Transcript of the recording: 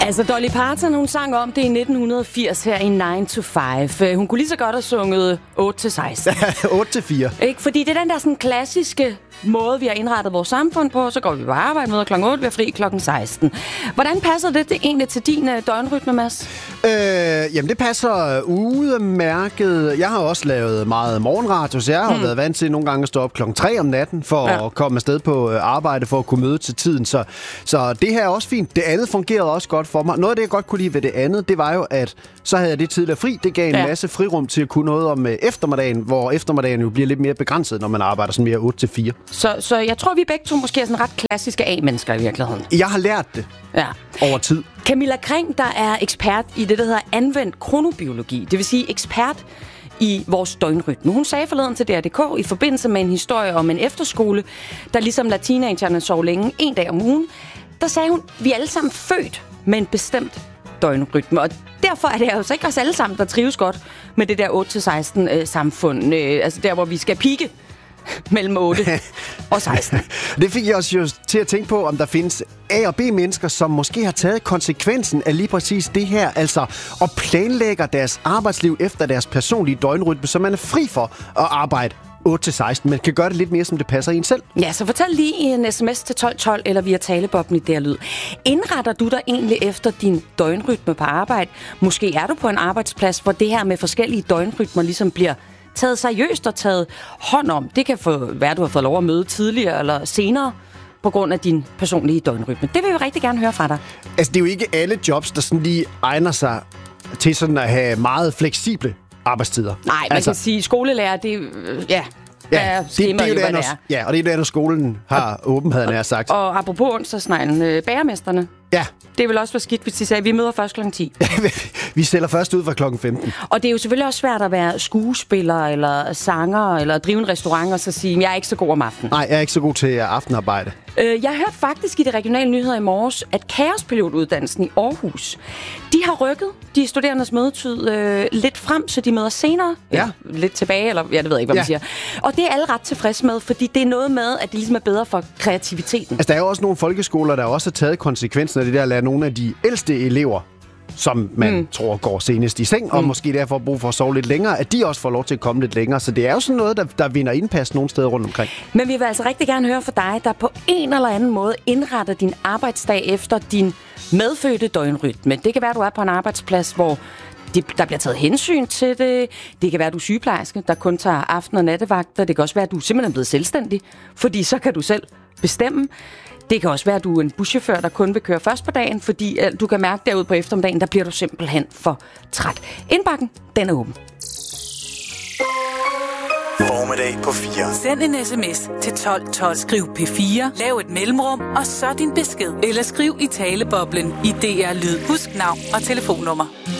Altså, Dolly Parton, hun sang om det i 1980 her i 9 to 5. Hun kunne lige så godt have sunget 8 til 16. 8 til 4. Ikke? Fordi det er den der sådan klassiske måde, vi har indrettet vores samfund på. Så går vi på arbejde, møder kl. 8, vi er fri kl. 16. Hvordan passer det egentlig til din døgnrytme, Mads? Jamen, det passer udmærket. Jeg har også lavet meget morgenradio, så jeg har været vant til nogle gange at stå op kl. 3 om natten for at komme afsted på arbejde, for at kunne møde til tiden. Så det her er også fint. Det andet fungerede også godt for mig. Noget af det, jeg godt kunne lide ved det andet, det var jo, at så havde jeg det tidligere fri. Det gav en masse frirum til at kunne noget om eftermiddagen, hvor eftermiddagen jo bliver lidt mere begrænset, når man arbejder sådan mere 8 til 4. Så jeg tror, vi begge to måske er sådan ret klassiske A-mennesker i virkeligheden. Jeg har lært det over tid. Camilla Kring, der er ekspert i det, der hedder anvendt kronobiologi. Det vil sige ekspert i vores døgnrytme. Hun sagde forleden til DR.dk i forbindelse med en historie om en efterskole, der ligesom lader teenagerne sove længe en dag om ugen. Der sagde hun, vi er alle sammen født med en bestemt døgnrytme, og derfor er det altså ikke os alle sammen, der trives godt med det der 8-16 samfund. Altså der, hvor vi skal pike mellem 8 og 16. Det fik jeg også jo til at tænke på, om der findes A- og B-mennesker, som måske har taget konsekvensen af lige præcis det her, altså og planlægger deres arbejdsliv efter deres personlige døgnrytme, så man er fri for at arbejde 8-16, men kan gøre det lidt mere, som det passer en selv. Ja, så fortæl lige i en sms til 1212 eller via talebobben i DR Lyd. Indretter du dig egentlig efter din døgnrytme på arbejde? Måske er du på en arbejdsplads, hvor det her med forskellige døgnrytmer ligesom bliver taget seriøst og taget hånd om. Det kan være, at du har fået lov at møde tidligere eller senere på grund af din personlige døgnrytme. Det vil vi rigtig gerne høre fra dig. Altså, det er jo ikke alle jobs, der sådan lige egner sig til sådan at have meget fleksible arbejdstider. Nej, man kan sige, skolelærer, det er skema jo, hvad det er. Ja, og det er det, når skolen har åben, havde jeg sagt. Og apropos onsdagsneglen, bagermesterne. Ja. Det vil også være skidt, hvis de sagde, at vi møder først kl. 10. Vi sælger først ud fra kl. 15. Og det er jo selvfølgelig også svært at være skuespiller, eller sanger, eller drive en restaurant, og så sige, jeg er ikke så god om aftenen. Nej, jeg er ikke så god til aftenarbejde. Jeg hørte faktisk i de regionale nyheder i morges, at kaospilotuddannelsen i Aarhus, de har rykket de studerendes mødetid lidt frem, så de møder senere. Ja. Lidt tilbage, eller jeg ved ikke, hvad man siger. Og det er alle ret tilfreds med, fordi det er noget med, at det ligesom er bedre for kreativiteten. Altså, der er jo også nogle folkeskoler, der også har taget konsekvensen af det der, at lade nogle af de ældste elever, som man tror går senest i seng, og måske derfor brug for at sove lidt længere, at de også får lov til at komme lidt længere. Så det er jo sådan noget, der vinder indpas nogle steder rundt omkring. Men vi vil altså rigtig gerne høre fra dig, der på en eller anden måde indretter din arbejdsdag efter din medfødte døgnrytme. Det kan være, at du er på en arbejdsplads, hvor der bliver taget hensyn til det. Det kan være, at du er sygeplejerske, der kun tager aften- og nattevagter. Det kan også være, at du simpelthen er blevet selvstændig, fordi så kan du selv bestemme. Det kan også være, at du er en buschauffør, der kun vil køre først på dagen, fordi du kan mærke derude på eftermiddagen, der bliver du simpelthen for træt. Indbakken, den er åben. Formiddag på 4. Send en sms til 1212. Skriv P4, lav et mellemrum, og så din besked. Eller skriv i taleboblen i DR Lyd. Husk navn og telefonnummer.